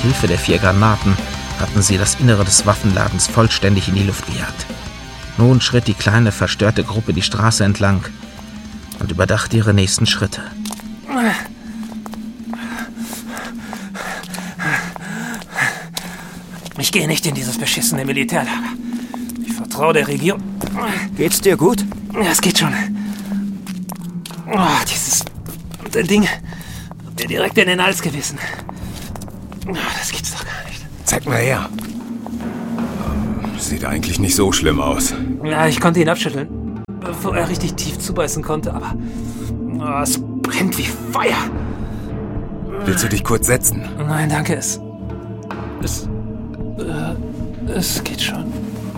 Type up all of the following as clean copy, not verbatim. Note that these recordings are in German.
Hilfe der 4 Granaten hatten sie das Innere des Waffenladens vollständig in die Luft gejagt. Nun schritt die kleine, verstörte Gruppe die Straße entlang und überdachte ihre nächsten Schritte. Ich gehe nicht in dieses beschissene Militärlager. Ich vertraue der Regierung. Geht's dir gut? Ja, es geht schon. Dieses Ding hat mir direkt in den Hals gebissen. Das gibt's doch gar nicht. Zeig mal her. Sieht eigentlich nicht so schlimm aus. Ja, ich konnte ihn abschütteln, bevor er richtig tief zubeißen konnte, aber es brennt wie Feuer. Willst du dich kurz setzen? Nein, danke, es geht schon.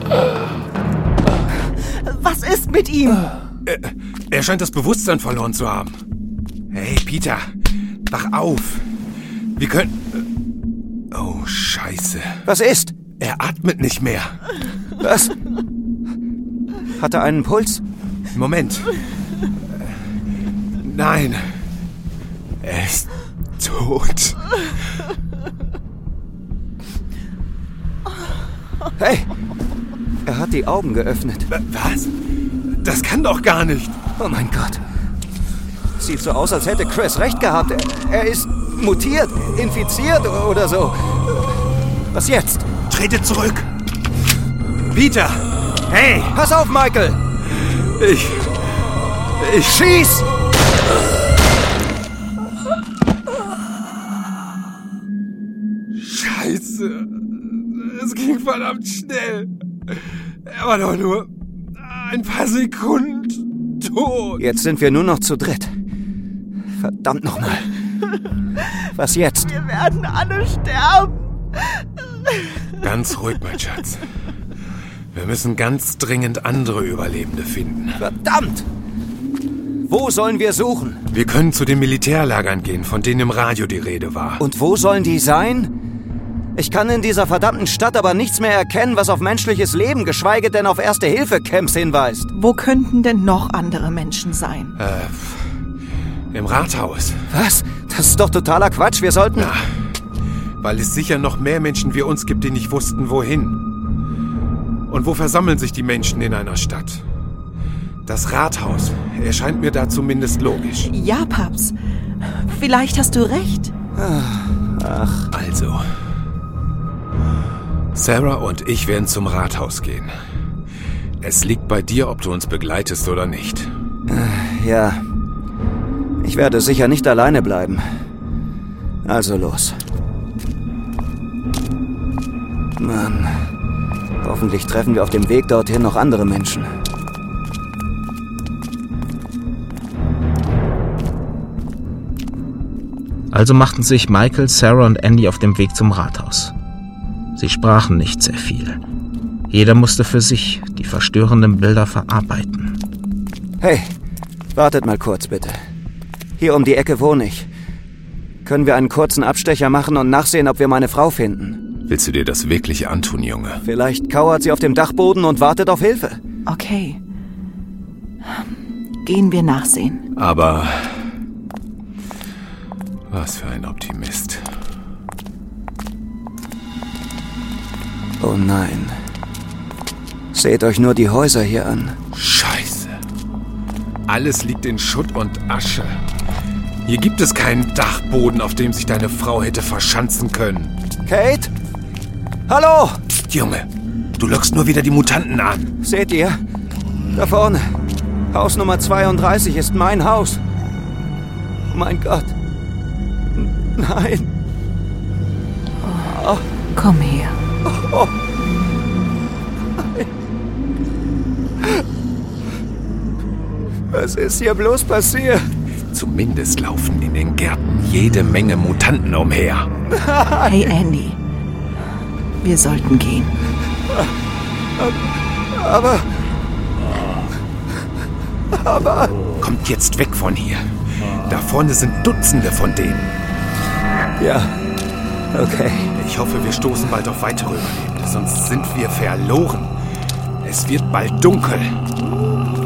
Was ist mit ihm? Er scheint das Bewusstsein verloren zu haben. Hey, Peter, wach auf. Wir können... Oh, Scheiße. Was ist? Er atmet nicht mehr. Was? Hat er einen Puls? Moment. Nein. Er ist tot. Hey! Er hat die Augen geöffnet. Was? Das kann doch gar nicht. Oh mein Gott. Sieht so aus, als hätte Chris recht gehabt. Er ist mutiert, infiziert oder so. Was jetzt? Trete zurück. Peter! Hey! Pass auf, Michael! Ich schieß! Scheiße. Es ging verdammt schnell. Er war doch nur ein paar Sekunden tot. Jetzt sind wir nur noch zu dritt. Verdammt nochmal. Was jetzt? Wir werden alle sterben. Ganz ruhig, mein Schatz. Wir müssen ganz dringend andere Überlebende finden. Verdammt! Wo sollen wir suchen? Wir können zu den Militärlagern gehen, von denen im Radio die Rede war. Und wo sollen die sein? Ich kann in dieser verdammten Stadt aber nichts mehr erkennen, was auf menschliches Leben, geschweige denn auf Erste-Hilfe-Camps hinweist. Wo könnten denn noch andere Menschen sein? Im Rathaus. Was? Das ist doch totaler Quatsch. Wir sollten... Ja, weil es sicher noch mehr Menschen wie uns gibt, die nicht wussten, wohin. Und wo versammeln sich die Menschen in einer Stadt? Das Rathaus erscheint mir da zumindest logisch. Ja, Paps. Vielleicht hast du recht. Ach. Also, Sarah und ich werden zum Rathaus gehen. Es liegt bei dir, ob du uns begleitest oder nicht. Ja. Ich werde sicher nicht alleine bleiben. Also los. Mann. Hoffentlich treffen wir auf dem Weg dorthin noch andere Menschen. Also machten sich Michael, Sarah und Andy auf dem Weg zum Rathaus. Sie sprachen nicht sehr viel. Jeder musste für sich die verstörenden Bilder verarbeiten. Hey, wartet mal kurz bitte. Hier um die Ecke wohne ich. Können wir einen kurzen Abstecher machen und nachsehen, ob wir meine Frau finden? Willst du dir das wirklich antun, Junge? Vielleicht kauert sie auf dem Dachboden und wartet auf Hilfe. Okay. Gehen wir nachsehen. Aber... was für ein Optimist. Oh nein. Seht euch nur die Häuser hier an. Scheiße. Alles liegt in Schutt und Asche. Hier gibt es keinen Dachboden, auf dem sich deine Frau hätte verschanzen können. Kate? Hallo? Psst, Junge. Du lockst nur wieder die Mutanten an. Seht ihr? Da vorne. Haus Nummer 32 ist mein Haus. Oh mein Gott. Nein. Oh. Komm her. Oh. Was ist hier bloß passiert? Zumindest laufen in den Gärten jede Menge Mutanten umher. Hey, Andy. Wir sollten gehen. Aber... Kommt jetzt weg von hier. Da vorne sind Dutzende von denen. Ja, okay. Ich hoffe, wir stoßen bald auf weitere Überlebende, sonst sind wir verloren. Es wird bald dunkel.